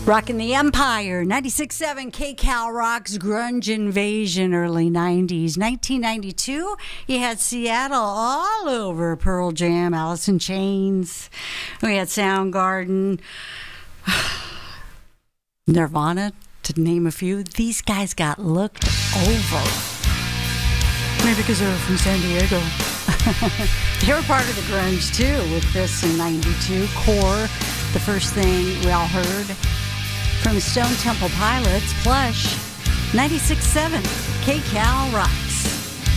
Rockin' the Empire, 96.7 KCal rocks grunge invasion, early 90s. 1992, you had Seattle all over, Pearl Jam, Alice in Chains. We had Soundgarden, Nirvana, to name a few. These guys got looked over. Maybe because they were from San Diego. They were part of the grunge, too, with this in 92. Core, the first thing we all heard. From Stone Temple Pilots, Plush, 96.7 KCal rocks.